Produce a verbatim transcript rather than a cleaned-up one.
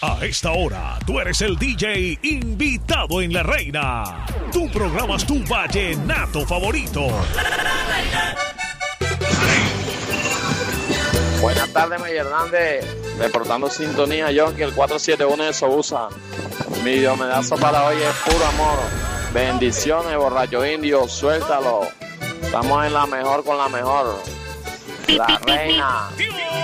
A esta hora, tú eres el D J invitado en La Reina. Tú programas tu vallenato favorito. Buenas tardes, Miguel Hernández. Reportando sintonía, Yonki, el cuatro siete uno de Sousa. Mi diomedazo para hoy es puro amor. Bendiciones, borracho indio, suéltalo. Estamos en la mejor con la mejor. La Reina.